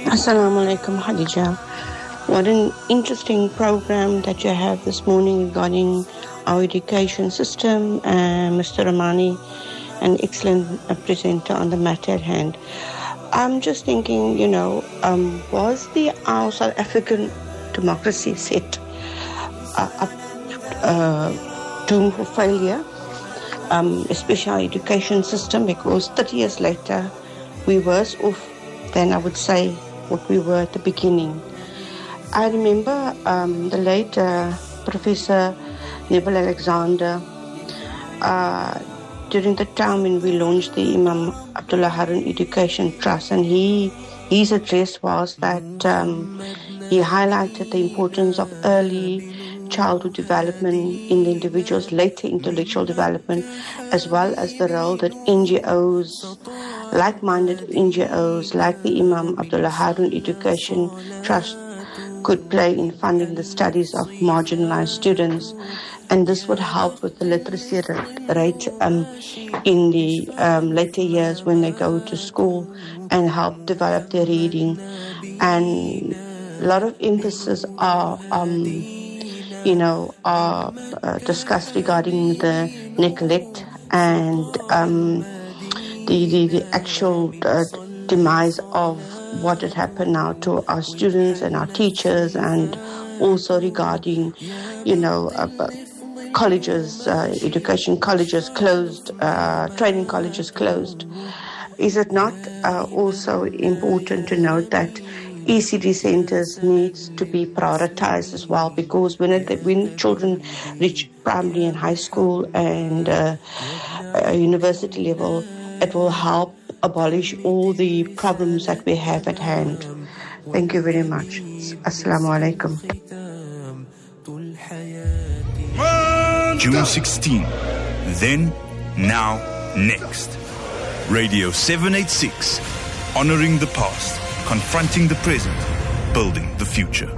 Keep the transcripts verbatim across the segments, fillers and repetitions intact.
Assalamu alaikum, Khadija. What an interesting program that you have this morning regarding our education system, and Mister Ramani, an excellent presenter on the matter at hand. I'm just thinking, you know, um, was the our South African democracy set uh, up uh, doomed for failure, um, especially our education system, because thirty years later we're worse off than I would say what we were at the beginning. I remember um, the late uh, Professor Neville Alexander, uh, during the time when we launched the Imam Abdullah Harun Education Trust, and he his address was that um, he highlighted the importance of early childhood development in the individual's later intellectual development, as well as the role that N G Os, like-minded N G Os like the Imam Abdullah Harun Education Trust could play in funding the studies of marginalized students. And this would help with the literacy rate um, in the um, later years when they go to school, and help develop their reading. And a lot of emphasis are, um, you know, are uh, discussed regarding the neglect and um, the, the, the actual uh, demise of what had happened now to our students and our teachers, and also regarding, you know, uh, colleges, uh, education colleges closed, uh, training colleges closed. Is it not uh, also important to note that E C D centers needs to be prioritized as well? Because when it, when children reach primary and high school and uh, uh, university level, it will help abolish all the problems that we have at hand. Thank you very much. Assalamu alaikum. June sixteenth. Then, now, next. Radio seven eighty-six. Honoring the past, confronting the present, building the future.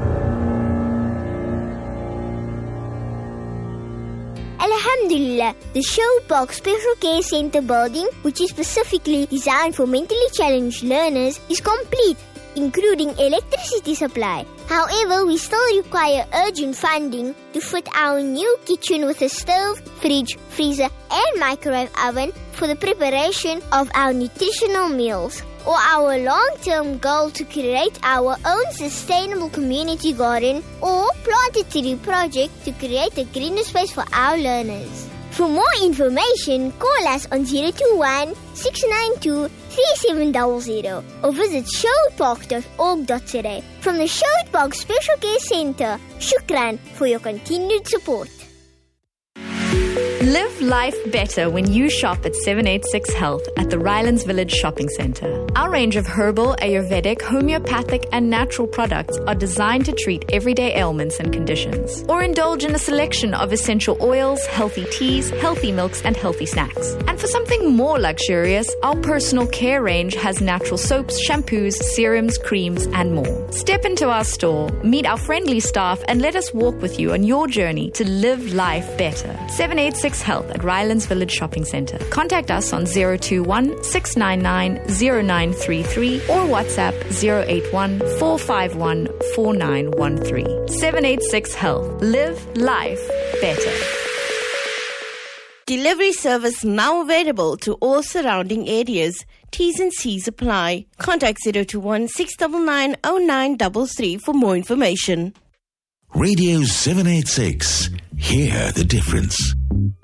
Alhamdulillah, the Showbox Special Care Center building, which is specifically designed for mentally challenged learners, is complete, including electricity supply. However, we still require urgent funding to fit our new kitchen with a stove, fridge, freezer, and microwave oven for the preparation of our nutritional meals, or our long-term goal to create our own sustainable community garden or plant a tree project to create a greener space for our learners. For more information, call us on zero two one, six nine two, three seven zero zero or visit showpark dot org dot za. From the Showpark Special Care Center, shukran for your continued support. Live life better when you shop at seven eighty-six Health at the Rylands Village Shopping Centre. Our range of herbal, Ayurvedic, homeopathic and natural products are designed to treat everyday ailments and conditions. Or indulge in a selection of essential oils, healthy teas, healthy milks and healthy snacks. And for something more luxurious, our personal care range has natural soaps, shampoos, serums, creams and more. Step into our store, meet our friendly staff and let us walk with you on your journey to live life better. seven eighty-six Health at Rylands Village Shopping Centre. Contact us on zero two one, six nine nine, zero nine three three or WhatsApp zero eight one, four five one, four nine one three. seven eighty-six Health. Live life better. Delivery service now available to all surrounding areas. T's and C's apply. Contact zero two one, six nine nine, zero nine three three for more information. Radio seven eighty-six. Hear the difference.